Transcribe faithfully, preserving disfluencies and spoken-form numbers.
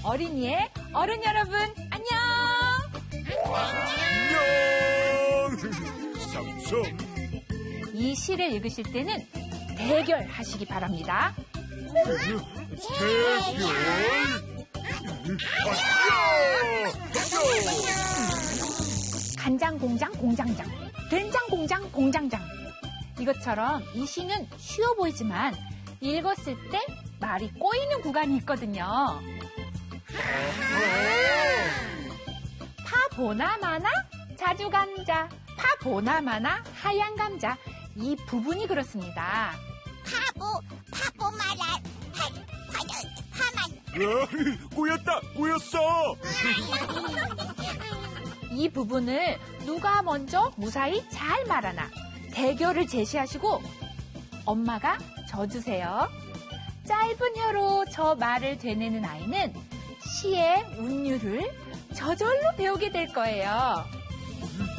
어린이의 어른 여러분, 안녕! 안녕! 삼성. 이 시를 읽으실 때는 대결하시기 바랍니다. 대결? 아야! 간장 공장 공장장, 된장 공장 공장장. 이것처럼 이 시는 쉬워 보이지만 읽었을 때 말이 꼬이는 구간이 있거든요. 파 보나 마나 자주 감자, 파 보나 마나 하얀 감자. 이 부분이 그렇습니다. 파보, 파보 말아, 파, 파, 파만. 야, 꼬였다, 꼬였어. 이 부분을 누가 먼저 무사히 잘 말하나 대결을 제시하시고 엄마가 져주세요. 짧은 혀로 저 말을 되뇌는 아이는 시의 운율을 저절로 배우게 될 거예요.